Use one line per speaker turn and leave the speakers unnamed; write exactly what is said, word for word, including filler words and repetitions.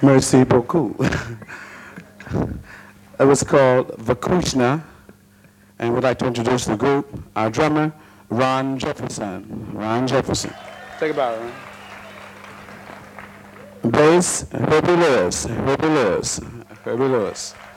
Merci beaucoup. It was called Vakushna, and we'd like to introduce the group, our drummer, Ron Jefferson. Ron Jefferson. Think about it, Ron. Bass, Herbie Lewis. Herbie Lewis. Herbie Lewis.